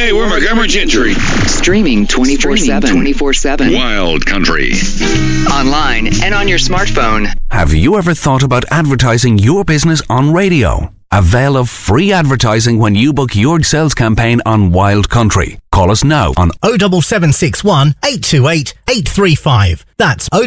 Hey, we're Montgomery Gentry. Streaming 24/7. Wild Country. Online and on your smartphone. Have you ever thought about advertising your business on radio? Avail of free advertising when you book your sales campaign on Wild Country. Call us now on 07761 828 835. That's